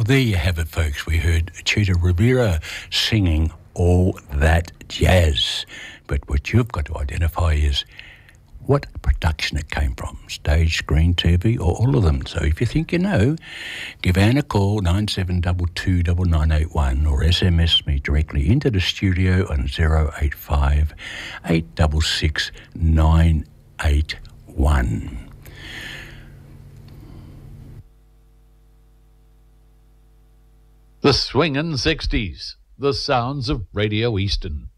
Well, there you have it, folks. We heard Chita Rivera singing All That Jazz. But what you've got to identify is what production it came from, stage, screen, TV, or all of them. So if you think you know, give Anne a call, 97229981, or SMS me directly into the studio on 085 866 981. The swingin' 60s, the sounds of Radio Eastern.